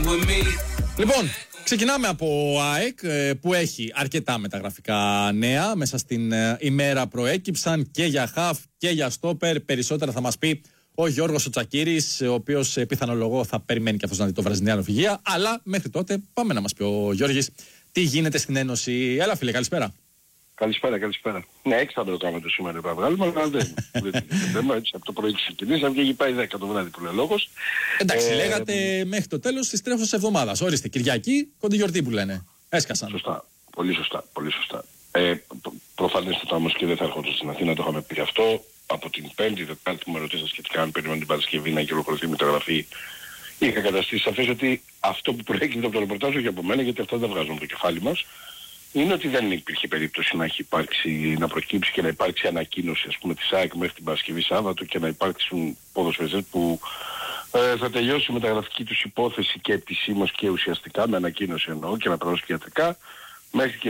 Λοιπόν, ξεκινάμε από ΑΕΚ που έχει αρκετά μεταγραφικά νέα. Μέσα στην ημέρα προέκυψαν και για χαφ και για στόπερ. Περισσότερα θα μας πει ο Γιώργος ο Τσακίρης, ο οποίος πιθανολογώ θα περιμένει και αυτός να δει το βραζιλιάνο φυγεία. Αλλά μέχρι τότε πάμε να μας πει ο Γιώργης τι γίνεται στην Ένωση. Έλα φίλε, καλησπέρα. Καλησπέρα. Ναι, 6 θα το κάνουμε το σήμερα να βγάλουμε, αλλά δεν θέμα, έτσι από το πρωί ξεκινήσαμε και εκεί πάει 10 το βράδυ που λέει λόγος. Εντάξει, λέγατε μέχρι το τέλος της τρέχουσας εβδομάδας. Ορίστε, Κυριακή, κοντιγιορτή που λένε. Έσκασαν. Σωστά, πολύ σωστά. Προφανέστατα όμως και δεν θα έρχονται στην Αθήνα, το είχαμε πει αυτό. Από την Πέμπτη, Δετάρτη που με ρωτήσατε σχετικά αν περιμένουν την Παρασκευή να ολοκληρωθεί η μεταγραφή, είχα καταστήσει σαφές ότι αυτό που προέκυψε από το ρεπορτάζ, όχι από μένα, γιατί αυτά δεν βγάζουν από το κεφάλι μας, είναι ότι δεν υπήρχε περίπτωση να προκύψει και να υπάρξει ανακοίνωση, ας πούμε, της ΑΕΚ μέχρι την Παρασκευή Σάββατο και να υπάρξουν ποδοσφαιριστές που θα τελειώσει η μεταγραφική τους υπόθεση και επισήμως και ουσιαστικά, με ανακοίνωση εννοώ, και να περάσει ιατρικά μέχρι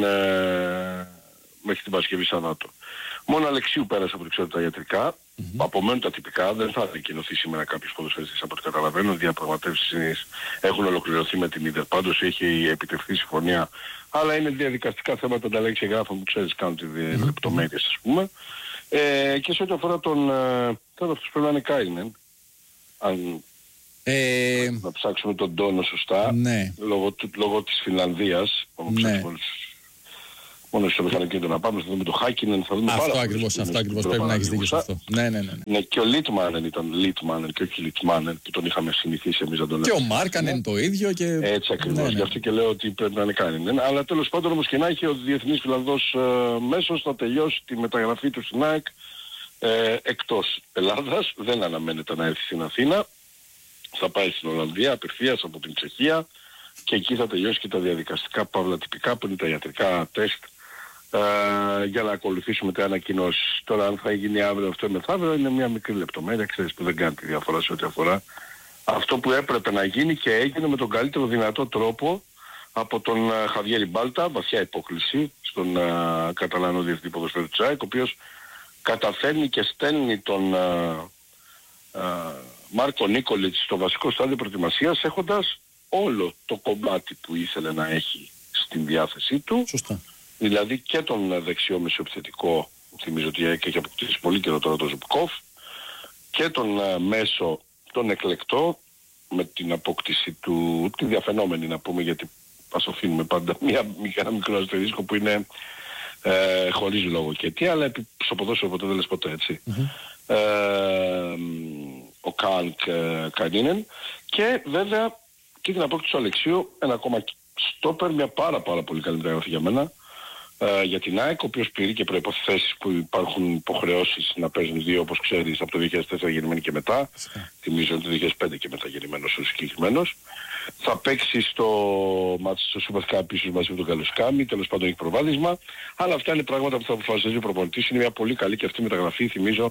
την Παρασκευή Σαββάτο. Μόνο Αλεξίου πέρασε από τα ιατρικά, απομένουν τα τυπικά, δεν θα ανακοινωθεί σήμερα κάποιος ποδοσφαιριστής από ό,τι καταλαβαίνω. Διαπραγματεύσεις έχουν ολοκληρωθεί με την Ίντερ, πάντως έχει επιτευχθεί συμφωνία, αλλά είναι διαδικαστικά θέματα, τα λέξει εγγράφων που ξέρεις κάνουν τις λεπτομέρειες, ας πούμε. Και σε ό,τι αφορά τώρα αυτός πρέπει να είναι Κάινεν, αν να ψάξουμε τον τόνο σωστά, ναι. λόγω της Φινλανδίας, μόνο στο μηχανοκίνητο να πάμε, θα δούμε το Χάκινεν, θα δούμε αυτό ακριβώς πρέπει να έχεις δίκιο σε αυτό. Ναι, και ο Λίτμανεν ήταν Λίτμανεν και όχι Λίτμανεν που τον είχαμε συνηθίσει εμείς να τον λέμε. Και ο Μάρκανεν το ίδιο και... Έτσι ακριβώς, γι' αυτό και λέω ότι πρέπει να είναι Κάινεν. Αλλά τέλος πάντων όμως και να έχει, ο διεθνής Φιλανδός μέσος θα τελειώσει τη μεταγραφή του στην ΑΕΚ εκτός Ελλάδας, δεν αναμένεται να έρθει στην Αθήνα, θα πάει στην Ολλανδία απευθείας από την Τσεχία και εκεί θα τελειώσει και τα διαδικαστικά παύλα τυπικά που είναι τα ιατρικά τεστ για να ακολουθήσουμε τα ανακοινώσεις. Τώρα αν θα γίνει αύριο αυτό μεθαύριο είναι μια μικρή λεπτομέρεια, ξέρεις, που δεν κάνει τη διαφορά σε ό,τι αφορά αυτό που έπρεπε να γίνει και έγινε με τον καλύτερο δυνατό τρόπο από τον Χαβιέρι Μπάλτα, βαθιά υπόκληση στον Καταλανό Διευθυντή Ποδοσφαίρου της ΑΕΚ, ο οποίος καταφέρνει και στέλνει τον Μάρκο Νίκολιτς στο βασικό στάδιο προετοιμασίας έχοντας όλο το κομμάτι που ήθελε να έχει στην διάθεσή του. Σωστά. Δηλαδή και τον δεξιό μεσοεπιθετικό, θυμίζω ότι έχει αποκτήσει πολύ καιρό τώρα το Ζουμπκόφ, και τον μέσο, τον εκλεκτό, με την απόκτηση του, τη διαφαινόμενη να πούμε, γιατί ας αφήνουμε πάντα ένα μικρό αστερίσκο που είναι χωρίς λόγο και τι, αλλά στο ποδόσφαιρο ποτέ δεν λες ποτέ, έτσι. Ο Κανίνεν και βέβαια και την απόκτηση του Αλεξίου, ένα ακόμα στόπερ, μια πάρα πολύ καλή μεταγραφή για μένα, για την ΑΕΚ, ο οποίος πληρεί και προϋποθέσεις που υπάρχουν υποχρεώσεις να παίζουν δύο, όπως ξέρεις, από το 2004 γεννημένοι και μετά. Θυμίζω το 2005 και μετά γεννημένος ο συγκεκριμένος. Θα παίξει στο μάτς στο Super Cup ίσως μαζί με τον Καλουσκάμι, τέλος πάντων έχει προβάδισμα. Αλλά αυτά είναι πράγματα που θα αποφασίζει ο προπονητής. Είναι μια πολύ καλή και αυτή μεταγραφή, θυμίζω,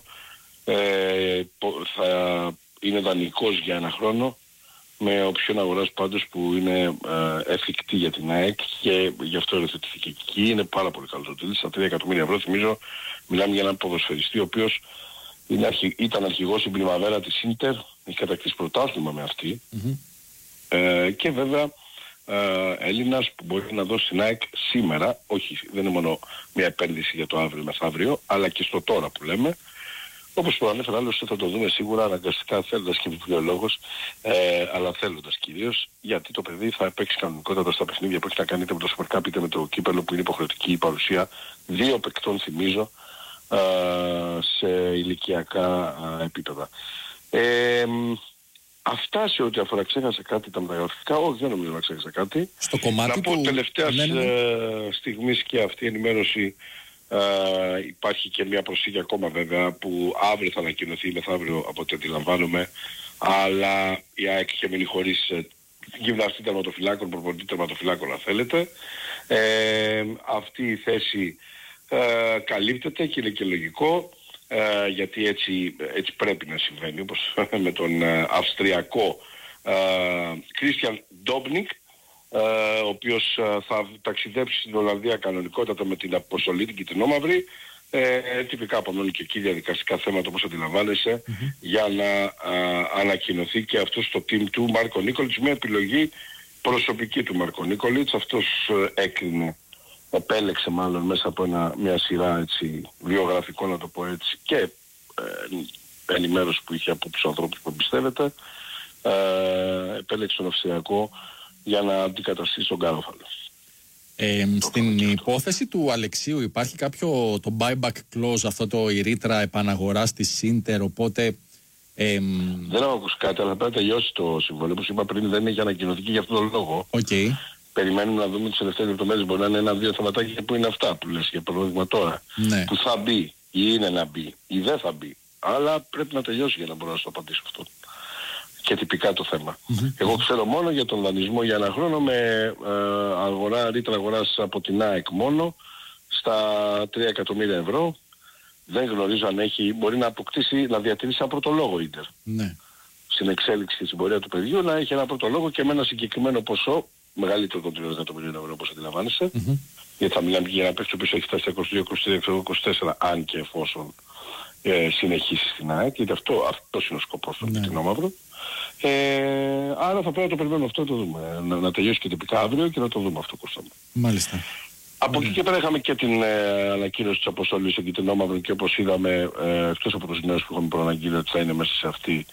θα είναι δανεικός για ένα χρόνο, με οψιόν αγοράς πάντως που είναι εφικτή για την ΑΕΚ και γι' αυτό οριοθετήθηκε εκεί. Είναι πάρα πολύ καλό το τίτλο. Στα 3 εκατομμύρια ευρώ θυμίζω μιλάμε για έναν ποδοσφαιριστή ο οποίος ήταν αρχηγός στην Πριμαβέρα της Ίντερ, έχει κατακτήσει πρωτάθλημα με αυτή, και βέβαια Έλληνας που μπορεί να δώσει στην ΑΕΚ σήμερα, όχι δεν είναι μόνο μια επένδυση για το αύριο μεθαύριο, αλλά και στο τώρα που λέμε. Όπως προανέφερα, άλλωστε θα το δούμε σίγουρα αναγκαστικά, θέλοντας και βιβλιολόγος, αλλά θέλοντας κυρίως, γιατί το παιδί θα παίξει κανονικότατα στα παιχνίδια που έχει να κάνει είτε με το Super Cup είτε με το κύπελλο, που είναι υποχρεωτική η παρουσία δύο παικτών, θυμίζω, σε ηλικιακά επίπεδα. Αυτά σε ό,τι αφορά. Ξέχασα κάτι τα μεταγραφικά? Όχι, δεν νομίζω να ξέχασα κάτι. Στο κομμάτι να πω τελευταίας στιγμής και αυτή η ενημέρωση. Υπάρχει και μια προσθήκη ακόμα βέβαια που αύριο θα ανακοινωθεί, μεθαύριο από ό,τι αντιλαμβάνομαι, αλλά η ΑΕΚ είχε μείνει χωρίς γυμναστή τερματοφυλάκων, προπονητή τερματοφυλάκων αν θέλετε. Αυτή η θέση καλύπτεται και είναι και λογικό, γιατί έτσι πρέπει να συμβαίνει, όπως με τον Αυστριακό Κρίστιαν Ντόμπνικ, ο οποίος θα ταξιδέψει στην Ολλανδία κανονικότατα με την αποστολή την κυτρινόμαυρη, Τυπικά απομένουν και εκεί διαδικαστικά θέματα όπως αντιλαμβάνεσαι για να ανακοινωθεί και αυτό στο team του Μάρκο Νίκολιτς, μια επιλογή προσωπική του Μάρκο Νίκολιτς. Αυτός επέλεξε μάλλον μέσα από μια σειρά έτσι, βιογραφικών, να το πω έτσι, και ενημέρωση που είχε από τους ανθρώπους που εμπιστεύεται, επέλεξε τον Αυστριακό για να αντικαταστήσει τον Γκάροφαλο. Στην υπόθεση του Αλεξίου υπάρχει κάποιο το buyback clause, αυτό η ρήτρα επαναγοράς της Ίντερ, οπότε... Δεν έχω ακούσει κάτι, αλλά πρέπει να τελειώσει το συμβόλαιο. Όπως είπα πριν, δεν έχει ανακοινωθεί και για αυτόν τον λόγο. Okay. Περιμένουμε να δούμε τις τελευταίες λεπτομέρειες. Μπορεί να είναι ένα-δύο θεματάκια που είναι αυτά που λες, για παράδειγμα τώρα. Ναι. Που θα μπει ή είναι να μπει ή δεν θα μπει. Αλλά πρέπει να τελειώσει για να μπορώ να σου απαντήσω αυτό. Και τυπικά το θέμα. Εγώ ξέρω μόνο για τον δανεισμό για ένα χρόνο με ρήτρα αγοράς από την ΑΕΚ μόνο στα 3 εκατομμύρια ευρώ. Δεν γνωρίζω αν μπορεί να αποκτήσει, να διατηρήσει ένα πρώτο λόγο Ίντερ. Ναι. Στην εξέλιξη και στην πορεία του παιδιού να έχει ένα πρώτο λόγο και με ένα συγκεκριμένο ποσό, μεγαλύτερο των 3 εκατομμυρίων ευρώ όπως αντιλαμβάνεσαι, γιατί θα μιλάμε για ένα παίκτο που έχει φτάσει στα 22, 23, 24, αν και εφόσον συνεχίσει στην ΑΕΚ, γιατί αυτός είναι ο σκοπός του Τινόμαυρο. Άρα θα πρέπει να το περιμένουμε αυτό, το δούμε. Να τελειώσει και τυπικά αύριο και να το δούμε αυτό, Κώστα μου. Μάλιστα. Από εκεί και πέρα είχαμε και την ανακοίνωση της αποστολής στον Κιτρινόμαυρο και όπως είδαμε, εκτός από τους νέους που είχαμε προαναγγείλει ότι θα είναι μέσα σε αυτή,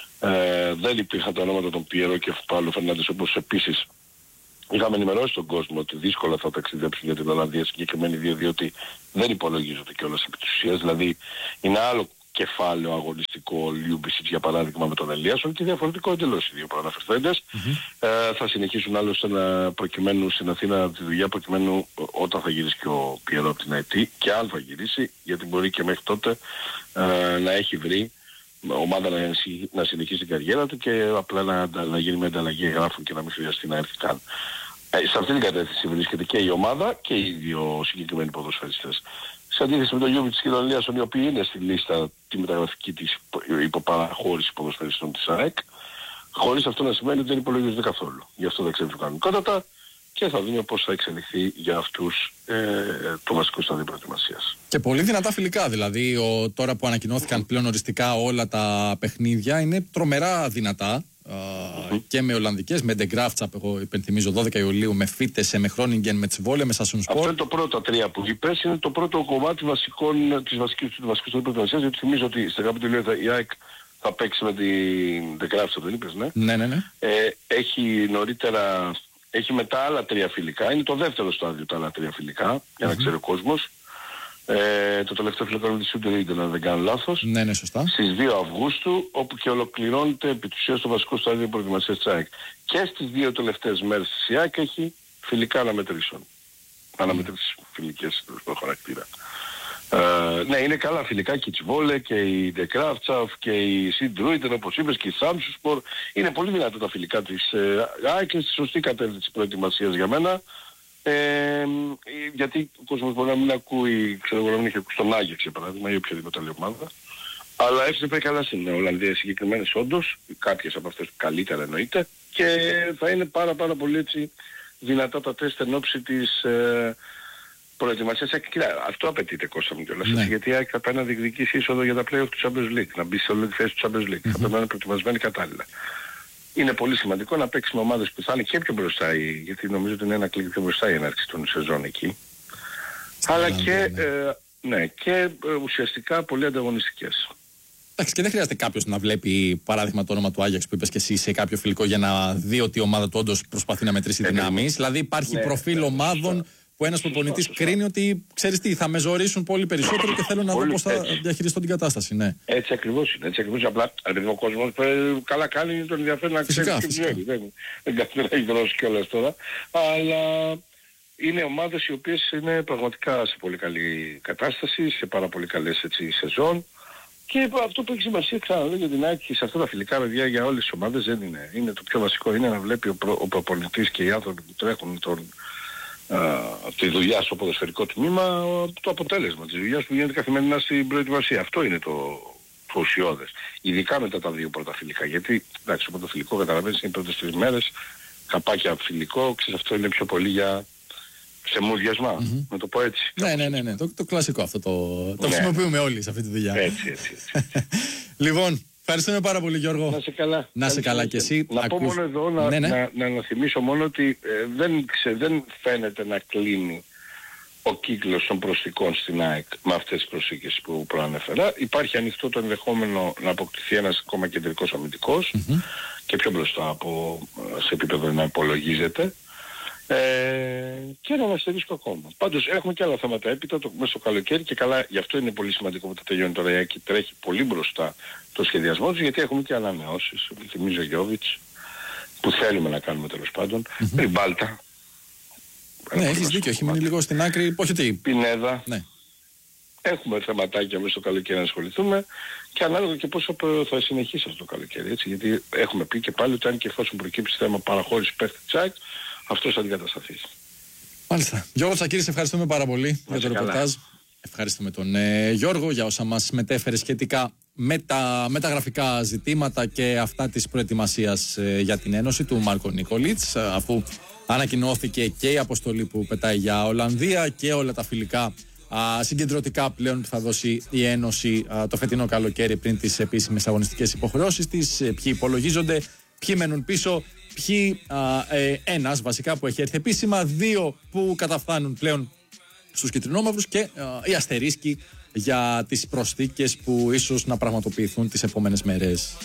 δεν υπήρχαν τα ονόματα των Πιερό και Παύλο Φερνάντες, όπως επίσης είχαμε ενημερώσει τον κόσμο ότι δύσκολα θα ταξιδέψουν για την Ολλανδία συγκεκριμένοι δύο, διότι δεν υπολογίζονται κιόλας επί της ουσίας. Δηλαδή είναι άλλο κεφάλαιο αγωνιστικό Λιούμπισιτς για παράδειγμα με τον Ελίασον και διαφορετικό εντελώς οι δύο προαναφερθέντες. Θα συνεχίσουν άλλωστε προκειμένου στην Αθήνα τη δουλειά, προκειμένου όταν θα γυρίσει και ο Πιερό από την ΑΕΤ και αν θα γυρίσει, γιατί μπορεί και μέχρι τότε να έχει βρει ομάδα να συνεχίσει την καριέρα του και απλά να γίνει με ανταλλαγή εγγράφων και να μην χρειαστεί να έρθει καν. Σε αυτή την κατεύθυνση βρίσκεται και η ομάδα και οι δύο συγκεκριμένοι ποδοσφαιριστές. Σε αντίθεση με τον Γιούβιτς και τον Ελίασον, οι οποίοι είναι στη λίστα τη μεταγραφική της υποπαραχώρηση ποδοσφαιριστών της ΑΕΚ, χωρίς αυτό να σημαίνει ότι δεν υπολογίζονται καθόλου. Γι' αυτό δεν ξέρουν κανονικότατα και θα δούμε πώς θα εξελιχθεί για αυτούς το βασικό στάδιο προετοιμασίας. Και πολύ δυνατά φιλικά, δηλαδή τώρα που ανακοινώθηκαν πλέον οριστικά όλα τα παιχνίδια είναι τρομερά δυνατά. Και με Ολλανδικές, με Ντεγκράφτσαπ, εγώ υπενθυμίζω 12 Ιουλίου, με Φίτεσε, με Χρόνιγκεν, με Τσβόλε, με Σασουνσπόρ. Αυτό είναι το πρώτο τρία που είπες, είναι το πρώτο κομμάτι του βασικού στάδιου προετοιμασίας, γιατί θυμίζω ότι στην Αγάπη του Ηλίου η ΑΕΚ θα παίξει με την Ντεγκράφτσαπ, δεν είπες, ναι? Ναι. Έχει νωρίτερα, έχει μετά άλλα τρία φιλικά, είναι το δεύτερο στάδιο τα άλλα τρία φιλικά, για να ξέρει ο κόσμος. Το τελευταίο φιλικό είναι τη Σούντερ, αν δεν κάνω λάθος. Ναι, σωστά. Στις 2 Αυγούστου, όπου και ολοκληρώνεται επί της ουσίας το βασικό στάδιο προετοιμασίας της ΑΕΚ. Και στις 2 τελευταίες μέρες της ΑΕΚ έχει φιλικά αναμετρήσεων. Αναμετρήσεις φιλικές στο χαρακτήρα. Ναι, είναι καλά φιλικά και η Τσβόλε και η Ντεκράφτσαφ και η Σιντρούιτεν, όπως είπες, και η Σάμσουσπορ. Είναι πολύ δυνατά τα φιλικά της ΑΕΚ και στη σωστή κατεύθυνση προετοιμασίας για μένα. Γιατί ο κόσμος μπορεί να μην ακούει, ξέρω εγώ, να μην έχει ακούσει τον Άγιαξ για παράδειγμα ή οποιαδήποτε άλλη ομάδα. Αλλά έφτασε καλά στην Ολλανδία συγκεκριμένες όντως, κάποιες από αυτές καλύτερα εννοείται, και θα είναι πάρα πολύ έτσι δυνατά τα τεστ εν ώψη της προετοιμασίας. Κοίτα, αυτό απαιτείται, Κώστα μου κιόλας, γιατί θα πάει να διεκδικήσει είσοδο για τα play-off του Champions League, να μπει σε όλη τη θέση του Champions League. Θα πρέπει να είναι προετοιμασμένη κατάλληλα. Είναι πολύ σημαντικό να παίξει με ομάδες που θα είναι και πιο μπροστά, γιατί νομίζω ότι είναι ένα κλικ πιο μπροστά η έναρξη των σεζόν εκεί. Αλλά και ουσιαστικά πολύ ανταγωνιστικές. Εντάξει, και δεν χρειάζεται κάποιος να βλέπει παράδειγμα το όνομα του Άγιαξ που είπες και εσύ σε κάποιο φιλικό για να δει ότι η ομάδα του όντως προσπαθεί να μετρήσει δυνάμεις. Δηλαδή υπάρχει προφίλ ομάδων που ένας προπονητής κρίνει ότι ξέρεις τι, θα με ζωρίσουν πολύ περισσότερο και θέλω να δω πώς θα διαχειριστώ την κατάσταση. Ναι. Έτσι ακριβώς είναι. Έτσι ακριβώς. Απλά ο κόσμος καλά κάνει, τον ενδιαφέρει να ξέρει τι βγαίνει. Δεν έχει δρώσει κιόλας τώρα. Αλλά είναι ομάδες οι οποίες είναι πραγματικά σε πολύ καλή κατάσταση, σε πάρα πολύ καλές σεζόν. Και αυτό που έχει σημασία, ξαναλέω για την ΑΕΚ σε αυτά τα φιλικά παιδιά για όλες τις ομάδες δεν είναι. Είναι το πιο βασικό, είναι να βλέπει ο προπονητής και οι άνθρωποι που τρέχουν τη δουλειά στο ποδοσφαιρικό τμήμα, το αποτέλεσμα της δουλειάς που γίνεται καθημερινά στην προετοιμασία. Αυτό είναι το ουσιώδες. Ειδικά μετά τα δύο πρώτα φιλικά. Γιατί, εντάξει, το φιλικό καταλαβαίνεις είναι οι πρώτες 3 μέρες, καπάκια φιλικό, ξέρεις, αυτό είναι πιο πολύ για Σε μούδιασμα, να το πω έτσι. Ναι. Το κλασικό αυτό. Το χρησιμοποιούμε όλοι σε αυτή τη δουλειά. Έτσι. Λοιπόν, ευχαριστούμε πάρα πολύ, Γιώργο. Να σε καλά. Να σε καλά και εσύ. Να πω μόνο εδώ, να αναθυμίσω μόνο ότι δεν φαίνεται να κλείνει ο κύκλος των προσθήκων στην ΑΕΚ με αυτές τις προσθήκες που προανέφερα. Υπάρχει ανοιχτό το ενδεχόμενο να αποκτηθεί ένας ακόμα κεντρικός αμυντικός και πιο μπροστά σε επίπεδο να υπολογίζεται. Και έναν αστερίσκο ακόμα. Πάντως έχουμε και άλλα θέματα έπειτα μέσα στο καλοκαίρι και καλά, γι' αυτό είναι πολύ σημαντικό που τα τελειώνει τώρα η ΑΕΚ και τρέχει πολύ μπροστά το σχεδιασμό τους, γιατί έχουμε και ανανεώσεις. Θυμίζω Γιώβιτς που θέλουμε να κάνουμε τέλος πάντων. Ριμπάλτα. Ναι, έχεις δίκιο, έχει μείνει λίγο στην άκρη. Πινέδα. Ναι. Έχουμε θεματάκια μέσα στο καλοκαίρι να ασχοληθούμε και ανάλογα και πόσο θα συνεχίσει αυτό το καλοκαίρι. Έτσι, γιατί έχουμε πει και πάλι ότι αν και εφόσον προκύψει θέμα παραχώρηση παίχτη τσάκ, αυτός θα αντικατασταθεί. Μάλιστα. Γιώργο Τσακίρη, σε ευχαριστούμε πάρα πολύ για το ρεπορτάζ. Ευχαριστούμε τον Γιώργο για όσα μας μετέφερε σχετικά με τα μεταγραφικά ζητήματα και αυτά της προετοιμασίας για την Ένωση του Μάρκο Νικολίτς, αφού ανακοινώθηκε και η αποστολή που πετάει για Ολλανδία και όλα τα φιλικά συγκεντρωτικά πλέον που θα δώσει η Ένωση το φετινό καλοκαίρι πριν τις επίσημες αγωνιστικές υποχρεώσεις της, ποιοι υπολογίζονται, ποιοι μένουν πίσω, ποιοι ένας βασικά που έχει έρθει επίσημα, δύο που καταφθάνουν πλέον στους κυτρινόμαυρους και οι αστερίσκοι για τις προσθήκες που ίσως να πραγματοποιηθούν τις επόμενες μέρες.